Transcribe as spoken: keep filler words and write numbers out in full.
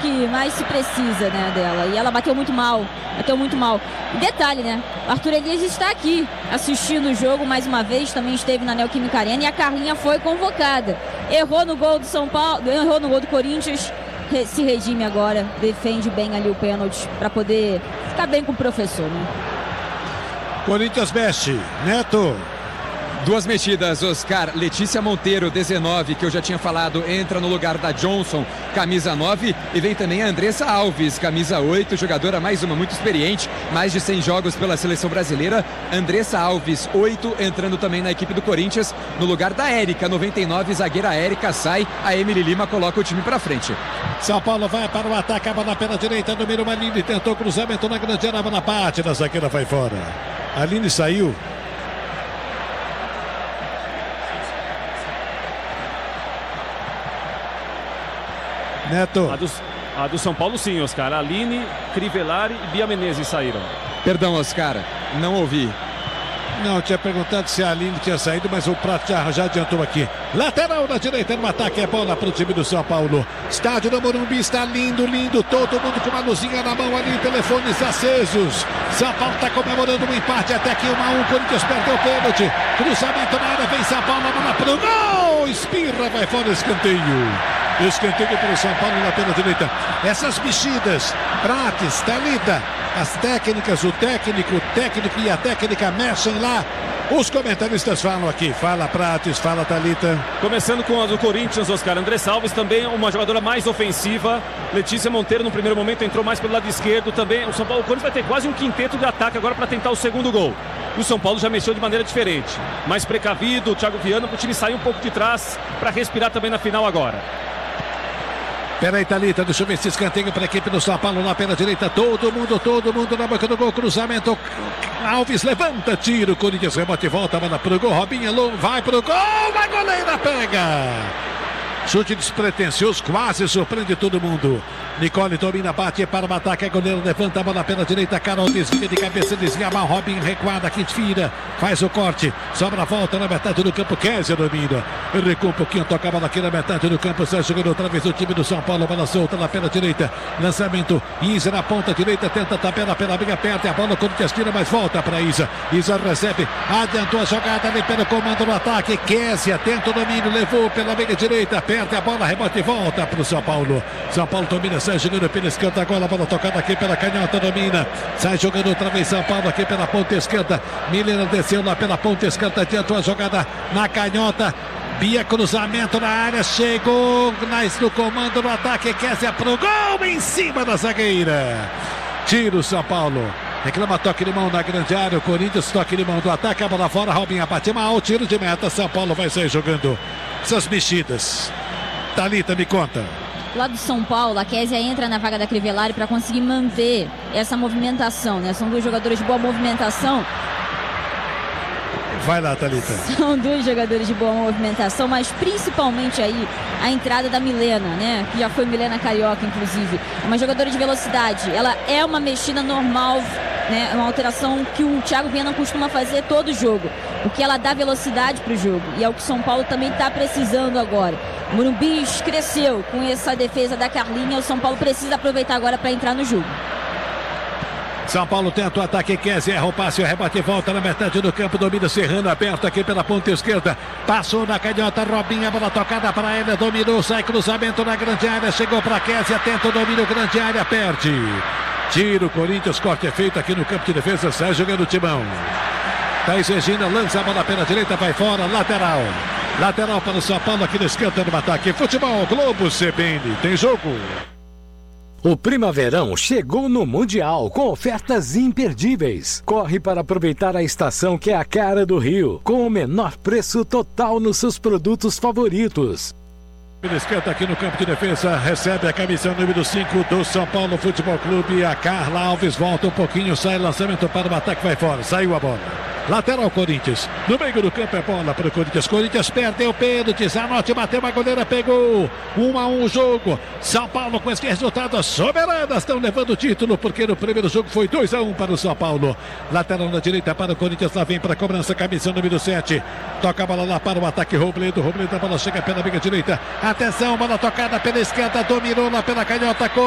que mais se precisa, né, dela. E ela bateu muito mal, bateu muito mal. E detalhe, né, Arthur Elias está aqui assistindo o jogo mais uma vez, também esteve na Neoquímica Arena e a Carlinha foi convocada. Errou no gol do São Paulo, errou no gol do Corinthians, se redime agora, defende bem ali o pênalti para poder ficar bem com o professor, né? Corinthians mexe, Neto. Duas mexidas, Oscar. Letícia Monteiro, dezenove, que eu já tinha falado, entra no lugar da Johnson, camisa nove. E vem também a Andressa Alves, camisa oito, jogadora mais uma, muito experiente, mais de cem jogos pela seleção brasileira. Andressa Alves, oito, entrando também na equipe do Corinthians, no lugar da Érica, noventa e nove, zagueira Érica sai, a Emily Lima coloca o time pra frente. São Paulo vai para o ataque, a bola pela direita, número uma, Aline tentou cruzamento na grande área, na parte, da zagueira vai fora. A Aline saiu. Neto. A do, a do São Paulo sim, Oscar. Aline, Crivellari e Bia Menezes saíram. Perdão, Oscar, não ouvi. Não, eu tinha perguntado se a Aline tinha saído, mas o Prato já, já adiantou aqui. Lateral na direita no ataque, é bola para o time do São Paulo. Estádio do Morumbi está lindo, lindo. Todo mundo com uma luzinha na mão ali, telefones acesos. São Paulo está comemorando um empate até aqui, um a um. Corinthians perdeu o pênalti. Cruzamento na área, vem São Paulo, a bola para o gol. Espirra, vai fora, escanteio. Escanteio para o São Paulo na pela direita. Essas mexidas, Prates, Thalita, as técnicas, o técnico, o técnico e a técnica mexem lá. Os comentaristas falam aqui. Fala Prates, fala Thalita. Começando com a do Corinthians, Oscar. Andressa Alves também uma jogadora mais ofensiva. Letícia Monteiro no primeiro momento entrou mais pelo lado esquerdo também. O São Paulo, o Corinthians vai ter quase um quinteto de ataque agora para tentar o segundo gol. O São Paulo já mexeu de maneira diferente. Mais precavido, o Thiago Viana, para o time sair um pouco de trás para respirar também na final agora. Peraí, Thalita, deixa eu ver esse escanteio para a equipe do São Paulo na pela direita. Todo mundo, todo mundo na boca do gol. Cruzamento. Alves levanta, tiro. Corinthians rebote e volta. Manda pro gol. Robinha vai pro gol. A goleira pega. Chute despretensioso, quase surpreende todo mundo. Nicole domina, bate para o ataque. A goleira levanta a bola pela direita. Carol desvia de cabeça, desvia mal. Robin recuada, quem tira, faz o corte. Sobra a volta na metade do campo. Kézia domina. Recua um pouquinho, toca a bola aqui na metade do campo. Sai jogando outra vez o time do São Paulo. Bola solta na pela direita. Lançamento. Isa na ponta direita. Tenta a tabela pela briga. Perde a bola. Corinthians tira, mas volta para Isa. Isa recebe. Adiantou a jogada ali pelo comando do ataque. Kézia tenta o domínio. Levou pela briga direita. Perde a bola. Rebote e volta para o São Paulo. São Paulo domina. Sai jogando pela esquerda agora, a bola tocada aqui pela canhota, domina, sai jogando outra vez São Paulo aqui pela ponta esquerda, Milena desceu lá pela ponta esquerda, adiantou a jogada na canhota, Bia cruzamento na área, chegou no comando do ataque, Kézia pro gol em cima da zagueira, tira o São Paulo. Reclama toque de mão na grande área, o Corinthians toque de mão do ataque, a bola fora, Robinha bate mal, tiro de meta, São Paulo vai sair jogando essas mexidas. Thalita, me conta. Lá do São Paulo, a Kézia entra na vaga da Crivellari para conseguir manter essa movimentação, né? São dois jogadores de boa movimentação. Vai lá, Thalita. São dois jogadores de boa movimentação, mas principalmente aí a entrada da Milena, né? Que já foi Milena Carioca, inclusive. É uma jogadora de velocidade. Ela é uma mexida normal, né? É uma alteração que o Thiago Viana costuma fazer todo jogo. Porque ela dá velocidade para o jogo. E é o que o São Paulo também está precisando agora. O Morumbi cresceu com essa defesa da Carlinha. O São Paulo precisa aproveitar agora para entrar no jogo. São Paulo tenta o ataque, Kézia erra o passe, o rebate volta na metade do campo, domina Serrano, aberto aqui pela ponta esquerda, passou na canhota, Robinha, bola tocada para ela, dominou, sai cruzamento na grande área, chegou para Kézia, tenta o domínio, grande área, perde. Tiro, Corinthians, corte é feito aqui no campo de defesa, sai jogando o timão. Thaís Regina lança a bola pela direita, vai fora, lateral. Lateral para o São Paulo aqui no esquenta no ataque. Futebol Globo C B N, tem jogo. O Primaverão chegou no Mundial com ofertas imperdíveis. Corre para aproveitar a estação que é a cara do Rio, com o menor preço total nos seus produtos favoritos. Ele esquenta aqui no campo de defesa, recebe a camisa número cinco do São Paulo Futebol Clube. A Carla Alves volta um pouquinho, sai lançamento para o ataque, vai fora, saiu a bola. Lateral Corinthians, no meio do campo é bola para o Corinthians. Corinthians perdeu o pênalti, Zanotti bateu, a goleira pegou. Um a um o jogo. São Paulo com esse resultado soberano, estão levando o título, porque no primeiro jogo foi dois a um para o São Paulo. Lateral na direita para o Corinthians, lá vem para a cobrança, camisa número sete. Toca a bola lá para o ataque, Robledo, Robledo, a bola chega pela meia direita. Atenção, bola tocada pela esquerda, dominou lá pela canhota.